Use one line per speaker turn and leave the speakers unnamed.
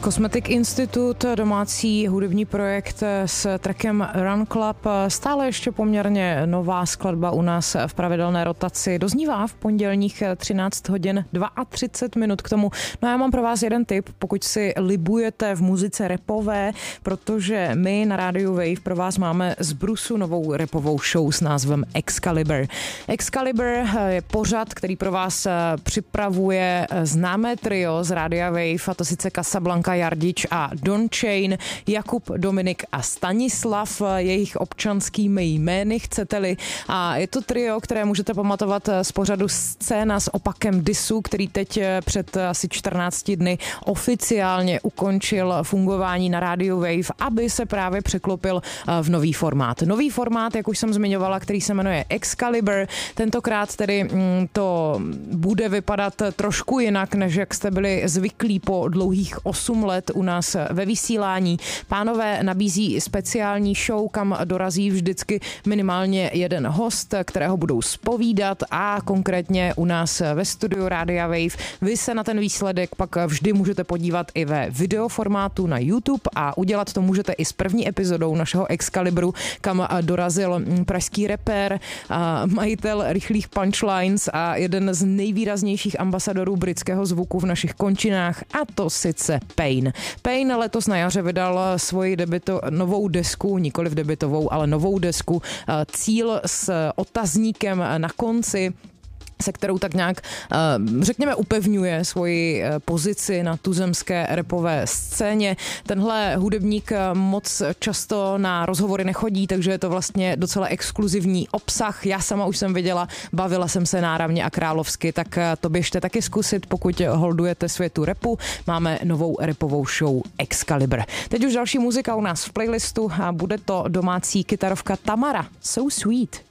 Cosmetic Institute, domácí hudební projekt s trackem Run Club, stále ještě poměrně nová skladba u nás v pravidelné rotaci. Doznívá v pondělních 13 hodin 32 minut k tomu. No a já mám pro vás jeden tip, pokud si libujete v muzice rapové, protože my na rádiu Wave pro vás máme z brusu novou rapovou show s názvem Excalibur. Excalibur je pořad, který pro vás připravuje známé trio z rádia Wave, a to sice Casablanca, Jardič a Don Chain, Jakub, Dominik a Stanislav, jejich občanskými jmény, chcete-li. A je to trio, které můžete pamatovat z pořadu Scéna s opakem disu, který teď před asi 14 dny oficiálně ukončil fungování na rádiu Wave, aby se právě překlopil v nový formát. Nový formát, jak už jsem zmiňovala, který se jmenuje Excalibur. Tentokrát tedy to bude vypadat trošku jinak, než jak jste byli zvyklí po dlouhých 8 let u nás ve vysílání. Pánové nabízí speciální show, kam dorazí vždycky minimálně jeden host, kterého budou zpovídat, a konkrétně u nás ve studiu Rádia Wave vy se na ten výsledek pak vždy můžete podívat i ve videoformátu na YouTube, a udělat to můžete i s první epizodou našeho Excalibru, kam dorazil pražský rapper, majitel rychlých punchlines a jeden z nejvýraznějších ambasadorů britského zvuku v našich končinách, a to sice Pain. Pain letos na jaře vydal svoji novou desku, nikoliv debutovou, ale novou desku Cíl s otazníkem na konci, se kterou tak nějak, řekněme, upevňuje svoji pozici na tuzemské rapové scéně. Tenhle hudebník moc často na rozhovory nechodí, takže je to vlastně docela exkluzivní obsah. Já sama už jsem viděla, bavila jsem se náramně a královsky, tak to běžte taky zkusit, pokud holdujete světu rapu. Máme novou rapovou show Excalibur. Teď už další muzika u nás v playlistu a bude to domácí kytarovka Tamara. So Sweet.